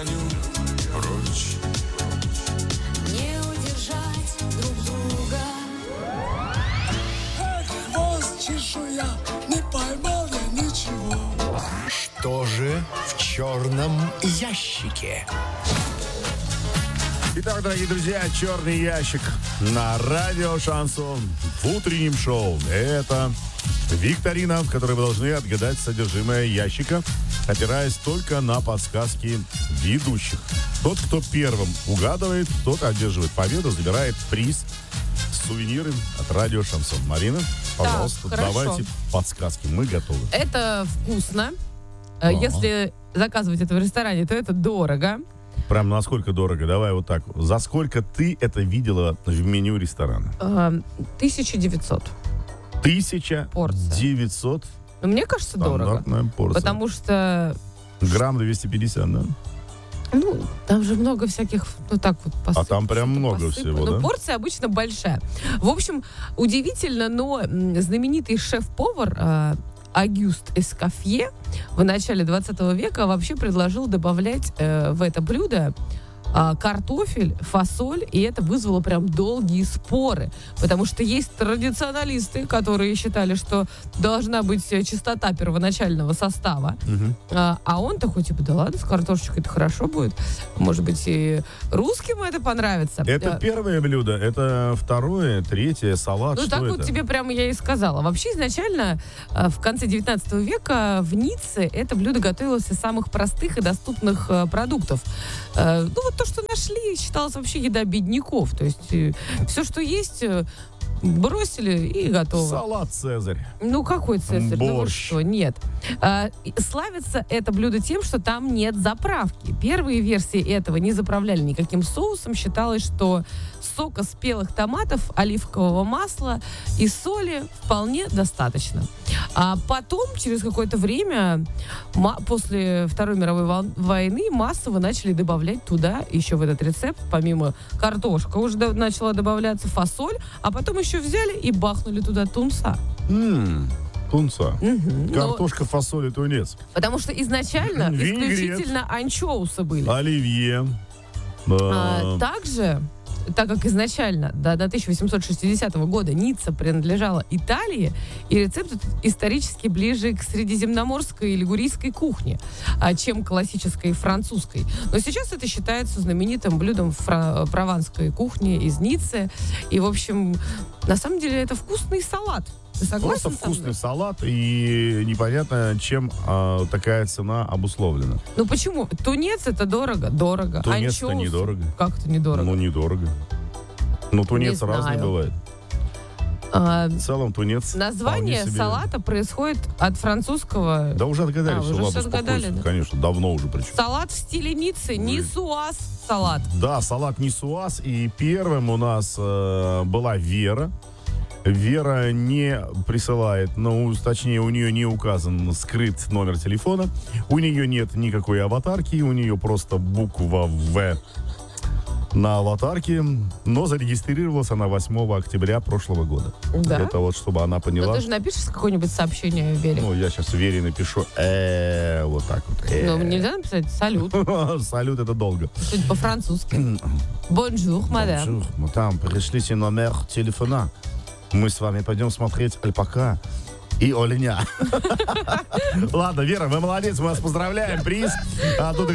гоню прочь. Не удержать друг друга. Хвост чешуя, не поймал я ничего. Что же в черном ящике? Итак, дорогие друзья, «Черный ящик» на радио «Шансон» в утреннем шоу. Это викторина, в которой вы должны отгадать содержимое ящика, опираясь только на подсказки ведущих. Тот, кто первым угадывает, тот одерживает победу, забирает приз, сувениры от радио «Шансон». Марина, пожалуйста, Так, хорошо. давайте подсказки. Мы готовы. Это вкусно. Если заказывать это в ресторане, то это дорого. Прям насколько дорого? Давай вот так. За сколько ты это видела в меню ресторана? 1900. 1900. Ну, мне кажется, дорого. Стандартная порция. Потому что, Грамм 250, да? ну, там же много всяких, ну, так вот посыпано. А там прям много всего, Но да? порция обычно большая. В общем, удивительно, но знаменитый шеф-повар Агюст Эскофье в начале 20 века вообще предложил добавлять в это блюдо картофель, фасоль, и это вызвало прям долгие споры, потому что есть традиционалисты, которые считали, что должна быть чистота первоначального состава, а он такой, типа, да ладно, с картошечкой это хорошо будет, может быть, и русским это понравится. Это первое блюдо, это второе, третье, салат, Ну, что так это? вот тебе прямо я и сказала. Вообще, изначально, в конце 19 века в Ницце это блюдо готовилось из самых простых и доступных продуктов. Ну, вот то, что нашли, считалось вообще еда бедняков. То есть все, что есть, бросили и готово. Салат «Цезарь». Ну, какой Цезарь? Ну, вы Борщ. что? Нет. Славится это блюдо тем, что там нет заправки. Первые версии этого не заправляли никаким соусом. Считалось, что сока спелых томатов, оливкового масла и соли вполне достаточно. А потом, через какое-то время, после Второй мировой войны, массово начали добавлять туда, еще в этот рецепт, помимо картошка уже начала добавляться, фасоль, а потом еще взяли и бахнули туда тунца. Тунца. Мгм. Картошка, фасоль и тунец. Потому что изначально Винегрет. исключительно анчоусы были. Оливье. Также, так как изначально до 1860 года Ницца принадлежала Италии, и рецепт этот исторически ближе к средиземноморской и лигурийской кухне, чем к классической французской. Но сейчас это считается знаменитым блюдом прованской кухни из Ниццы. И, в общем, на самом деле это вкусный салат. Ты согласен Просто со вкусный мной? салат, и непонятно, чем такая цена обусловлена. Ну почему? Тунец это дорого? Дорого. Тунец-то Анчоусы? недорого. Как это недорого? Ну, недорого. Ну, тунец Не разный знаю. бывает. В целом, тунец Название вполне себе- салата происходит от французского. Да уже отгадали, все, уже ладно, всё отгадали, успокойся. да? Конечно, давно уже причем. Салат в стиле Ниццы, нисуаз салат. Да, салат нисуаз. И первым у нас была Вера. Вера не присылает, ну, точнее, у нее не указан скрыт номер телефона. У нее нет никакой аватарки, у нее просто буква «В» на аватарке. Но зарегистрировалась она 8 октября прошлого года. Да? Это вот, чтобы она Ну, поняла. ты же напишешь какое-нибудь сообщение Вере. Ну, я сейчас Вере напишу вот так вот. Ну, нельзя написать салют. Салют, это долго. Что-нибудь по-французски. Бонжур, мадам. Bonjour, madame, пришлите номер телефона. Мы с вами пойдем смотреть альпака и оленя. Ладно, Вера, вы молодец, мы вас поздравляем. Приз. Тут